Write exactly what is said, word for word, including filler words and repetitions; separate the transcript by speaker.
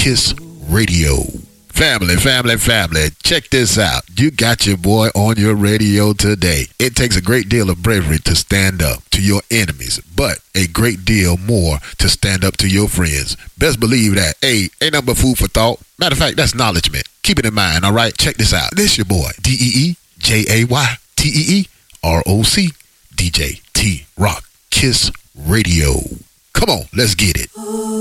Speaker 1: Kiss Radio. Family, family, family, check this out. You got your boy on your radio today. It takes a great deal of bravery to stand up to your enemies, but a great deal more to stand up to your friends. Best believe that. Hey, ain't nothing but food for thought. Matter of fact, that's acknowledgement. Keep it in mind, all right? Check this out. This your boy, D E E J A Y T E E R O C, D J T Rock, Kiss Radio. Come on, let's get it.